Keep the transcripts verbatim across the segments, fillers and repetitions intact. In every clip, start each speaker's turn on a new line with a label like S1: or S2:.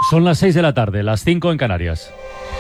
S1: Son las seis de la tarde, las cinco en Canarias.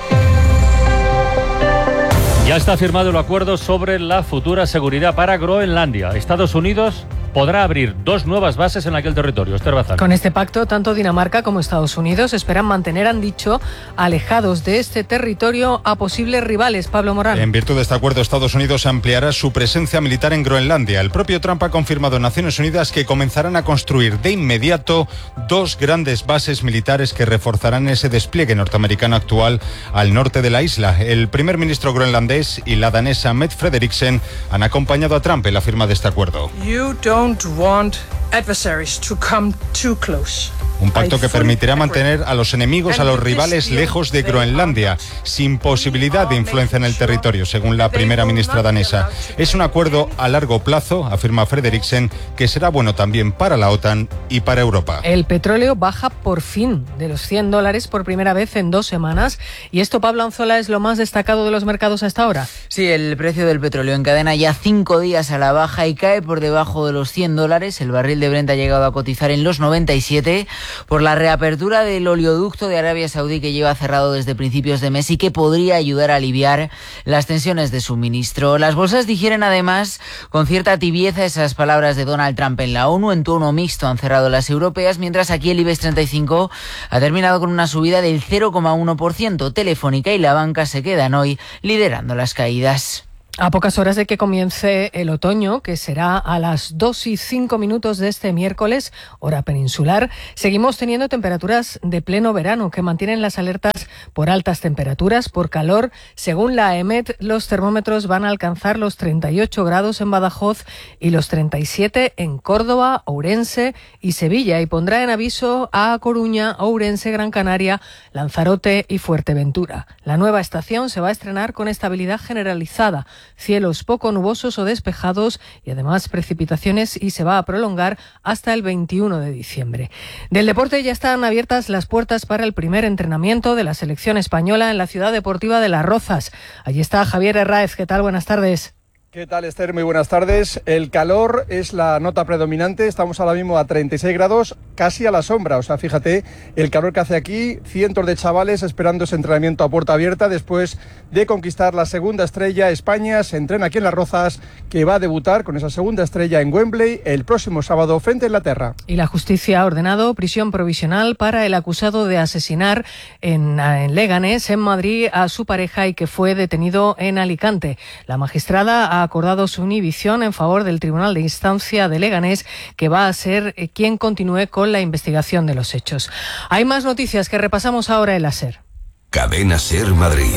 S1: Ya está firmado el acuerdo sobre la futura seguridad para Groenlandia. Estados Unidos podrá abrir dos nuevas bases en aquel territorio. Esther Bazán.
S2: Con este pacto, tanto Dinamarca como Estados Unidos esperan mantener, han dicho, alejados de este territorio a posibles rivales. Pablo Morán.
S3: En virtud de este acuerdo, Estados Unidos ampliará su presencia militar en Groenlandia. El propio Trump ha confirmado en Naciones Unidas que comenzarán a construir de inmediato dos grandes bases militares que reforzarán ese despliegue norteamericano actual al norte de la isla. El primer ministro groenlandés y la danesa Mette Frederiksen han acompañado a Trump en la firma de este acuerdo.
S4: You don't want adversaries to come too close.
S3: Un pacto que permitirá mantener a los enemigos, a los rivales, lejos de Groenlandia, sin posibilidad de influencia en el territorio, según la primera ministra danesa. Es un acuerdo a largo plazo, afirma Frederiksen, que será bueno también para la OTAN y para Europa.
S2: El petróleo baja por fin de los cien dólares por primera vez en dos semanas. Y esto, Pablo Anzola, es lo más destacado de los mercados hasta ahora.
S5: Sí, el precio del petróleo encadena ya cinco días a la baja y cae por debajo de los cien dólares. El barril de Brent ha llegado a cotizar en los noventa y siete por la reapertura del oleoducto de Arabia Saudí, que lleva cerrado desde principios de mes y que podría ayudar a aliviar las tensiones de suministro. Las bolsas digieren además con cierta tibieza esas palabras de Donald Trump en la ONU. En tono mixto han cerrado las europeas, mientras aquí el IBEX treinta y cinco ha terminado con una subida del cero coma uno por ciento. Telefónica y la banca se quedan hoy liderando las caídas.
S2: A pocas horas de que comience el otoño, que será a las dos y cinco minutos de este miércoles, hora peninsular, seguimos teniendo temperaturas de pleno verano que mantienen las alertas por altas temperaturas, por calor. Según la EMET, los termómetros van a alcanzar los treinta y ocho grados en Badajoz y los treinta y siete en Córdoba, Ourense y Sevilla, y pondrá en aviso a Coruña, Ourense, Gran Canaria, Lanzarote y Fuerteventura. La nueva estación se va a estrenar con estabilidad generalizada, cielos poco nubosos o despejados y además precipitaciones, y se va a prolongar hasta el veintiuno de diciembre. Del deporte ya están abiertas las puertas para el primer entrenamiento de la selección española en la Ciudad Deportiva de Las Rozas. Allí está Javier Herráez. ¿Qué tal? Buenas tardes.
S6: ¿Qué tal, Esther? Muy buenas tardes. El calor es la nota predominante. Estamos ahora mismo a treinta y seis grados, casi a la sombra. O sea, fíjate el calor que hace aquí. Cientos de chavales esperando ese entrenamiento a puerta abierta después de conquistar la segunda estrella. España se entrena aquí en Las Rozas, que va a debutar con esa segunda estrella en Wembley el próximo sábado frente a Inglaterra.
S2: Y la justicia ha ordenado prisión provisional para el acusado de asesinar en, en Leganés, en Madrid, a su pareja y que fue detenido en Alicante. La magistrada ha acordado su inhibición en favor del Tribunal de Instancia de Leganés, que va a ser quien continúe con la investigación de los hechos. Hay más noticias que repasamos ahora en la SER.
S7: Cadena SER Madrid.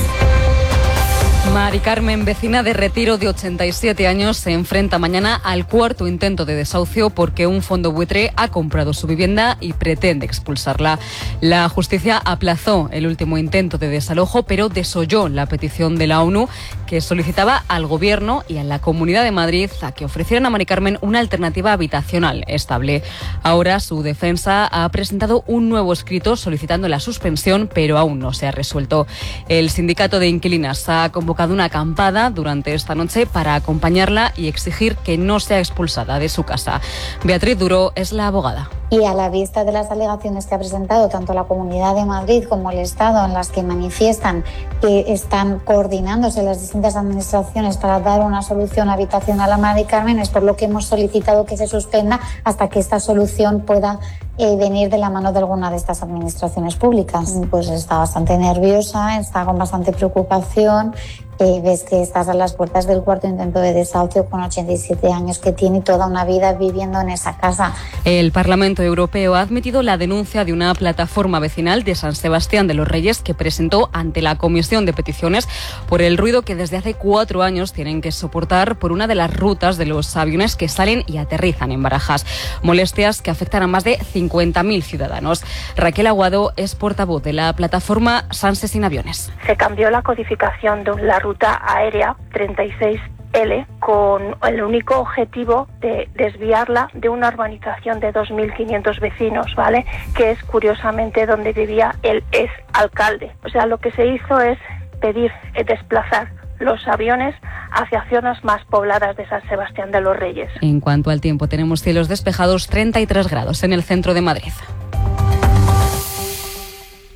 S8: Mari Carmen, vecina de Retiro de ochenta y siete años, se enfrenta mañana al cuarto intento de desahucio porque un fondo buitre ha comprado su vivienda y pretende expulsarla. La justicia aplazó el último intento de desalojo, pero desoyó la petición de la ONU, que solicitaba al Gobierno y a la Comunidad de Madrid a que ofrecieran a Mari Carmen una alternativa habitacional estable. Ahora su defensa ha presentado un nuevo escrito solicitando la suspensión, pero aún no se ha resuelto. El sindicato de inquilinas ha convocado una acampada durante esta noche para acompañarla y exigir que no sea expulsada de su casa. Beatriz Duró es la abogada.
S9: Y a la vista de las alegaciones que ha presentado tanto la Comunidad de Madrid como el Estado, en las que manifiestan que están coordinándose las distintas administraciones para dar una solución habitacional a Mari Carmen, es por lo que hemos solicitado que se suspenda hasta que esta solución pueda eh, venir de la mano de alguna de estas administraciones públicas. Pues está bastante nerviosa, está con bastante preocupación. Eh, ves que estás a las puertas del cuarto intento de desahucio con ochenta y siete años que tiene toda una vida viviendo en esa casa.
S8: El Parlamento Europeo ha admitido la denuncia de una plataforma vecinal de San Sebastián de los Reyes que presentó ante la Comisión de Peticiones por el ruido que desde hace cuatro años tienen que soportar por una de las rutas de los aviones que salen y aterrizan en Barajas. Molestias que afectan a más de cincuenta mil ciudadanos. Raquel Aguado es portavoz de la plataforma Sanse sin Aviones.
S10: Se cambió la codificación de la ruta aérea treinta y seis L con el único objetivo de desviarla de una urbanización de dos mil quinientos vecinos, ¿vale? Que es curiosamente donde vivía el ex alcalde. O sea, lo que se hizo es pedir eh, desplazar los aviones hacia zonas más pobladas de San Sebastián de los Reyes.
S8: En cuanto al tiempo, tenemos cielos despejados, treinta y tres grados en el centro de Madrid.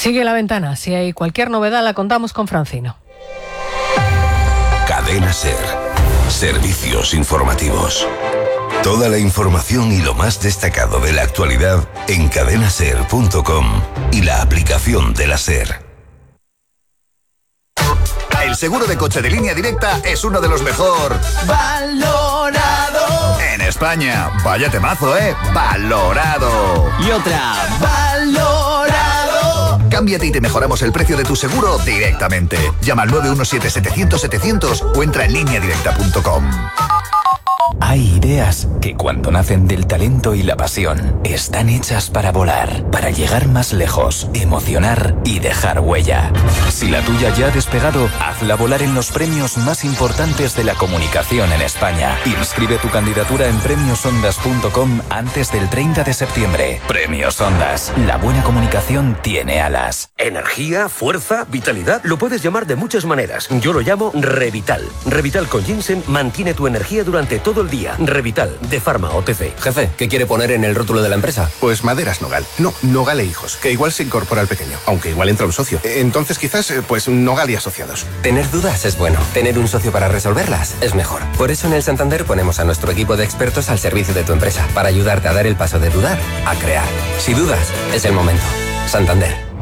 S2: Sigue La Ventana. Si hay cualquier novedad la contamos con Francino.
S7: Cadena SER. Servicios informativos. Toda la información y lo más destacado de la actualidad en cadena ser punto com y la aplicación de la SER.
S11: El seguro de coche de Línea Directa es uno de los mejor
S12: valorado
S11: en España. Vaya temazo, ¿eh? Valorado.
S12: Y otra, valorado.
S11: Cámbiate y te mejoramos el precio de tu seguro directamente. Llama al nueve uno siete, setecientos, setecientos o entra en línea directa punto com.
S13: Hay ideas que cuando nacen del talento y la pasión están hechas para volar, para llegar más lejos, emocionar y dejar huella. Si la tuya ya ha despegado, hazla volar en los premios más importantes de la comunicación en España. Inscribe tu candidatura en premios ondas punto com antes del treinta de septiembre. Premios Ondas. La buena comunicación tiene alas.
S14: Energía, fuerza, vitalidad. Lo puedes llamar de muchas maneras. Yo lo llamo Revital. Revital con ginseng mantiene tu energía durante todo el día. Revital, de Pharma O T C.
S15: Jefe, ¿qué quiere poner en el rótulo de la empresa?
S16: Pues Maderas Nogal. No, Nogal e Hijos, que igual se incorpora al pequeño, aunque igual entra un socio. Entonces quizás, pues Nogal y Asociados.
S15: Tener dudas es bueno. Tener un socio para resolverlas es mejor. Por eso en el Santander ponemos a nuestro equipo de expertos al servicio de tu empresa, para ayudarte a dar el paso de dudar a crear. Si dudas, es el momento. Santander.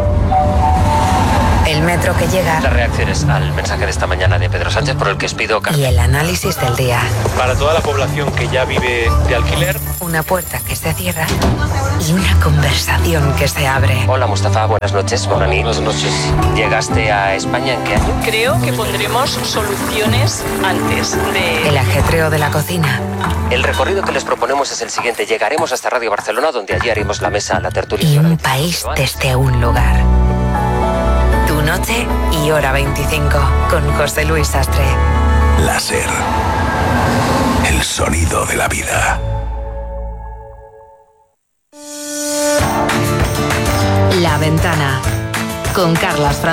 S17: El metro que llega.
S18: Las reacciones al mensaje de esta mañana de Pedro Sánchez por el que os pido...
S17: Y el análisis del día.
S18: Para toda la población que ya vive de alquiler.
S17: Una puerta que se cierra y una conversación que se abre.
S18: Hola Mustafa, buenas noches. Buenas noches. ¿Llegaste a España en qué año?
S19: Creo que pondremos soluciones antes de...
S17: El ajetreo de la cocina.
S18: El recorrido que les proponemos es el siguiente. Llegaremos hasta Radio Barcelona, donde allí haremos la mesa, la tertulia.
S17: Y un país desde un lugar. Tu noche y hora veinticinco con José Luis Sastre.
S7: La SER. El sonido de la vida.
S17: La Ventana con Carlas Francisco.